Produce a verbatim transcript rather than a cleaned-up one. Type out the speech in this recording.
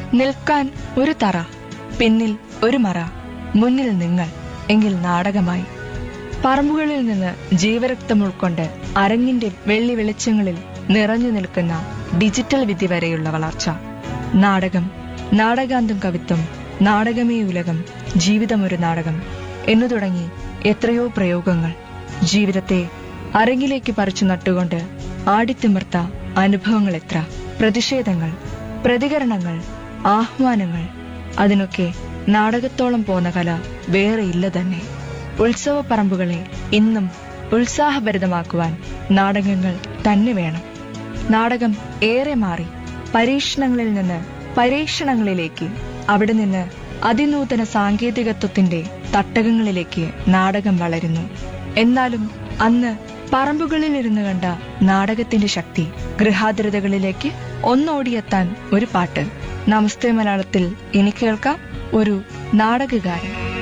നിൽക്കാൻ ഒരു തറ, പിന്നിൽ ഒരു മറ, മുന്നിൽ നിങ്ങൾ എങ്കിൽ നാടകമായി. പറമ്പുകളിൽ നിന്ന് ജീവരക്തം ഉൾക്കൊണ്ട് അരങ്ങിന്റെ വെള്ളി വെളിച്ചങ്ങളിൽ നിറഞ്ഞു നിൽക്കുന്ന ഡിജിറ്റൽ വിധി വരെയുള്ള വളർച്ച. നാടകം, നാടകാന്തം കവിത്വം, നാടകമേ ഉലകം, ജീവിതമൊരു നാടകം എന്നു തുടങ്ങി എത്രയോ പ്രയോഗങ്ങൾ. ജീവിതത്തെ അരങ്ങിലേക്ക് പറിച്ചു നട്ടുകൊണ്ട് ആടിത്തിമിർത്ത അനുഭവങ്ങൾ എത്ര, പ്രതിഷേധങ്ങൾ, പ്രതികരണങ്ങൾ, ആഹ്വാനങ്ങൾ. അതിനൊക്കെ നാടകത്തോളം പോന്ന കല വേറെയില്ല തന്നെ. ഉത്സവപ്പറമ്പുകളെ ഇന്നും ഉത്സാഹഭരിതമാക്കുവാൻ നാടകങ്ങൾ തന്നെ വേണം. നാടകം ഏറെ മാറി പരീക്ഷണങ്ങളിൽ നിന്ന് പരീക്ഷണങ്ങളിലേക്ക്, അവിടെ നിന്ന് അതിനൂതന സാങ്കേതികത്വത്തിന്റെ തട്ടകങ്ങളിലേക്ക് നാടകം വളരുന്നു. എന്നാലും അന്ന് പറമ്പുകളിലിരുന്ന് കണ്ട നാടകത്തിന്റെ ശക്തി ഗൃഹാതിരതകളിലേക്ക് ഒന്നോടിയെത്താൻ ഒരു പാട്ട്. നമസ്തേ മലയാളത്തിൽ ഇനി കേൾക്കാം ഒരു നാടകകാരൻ.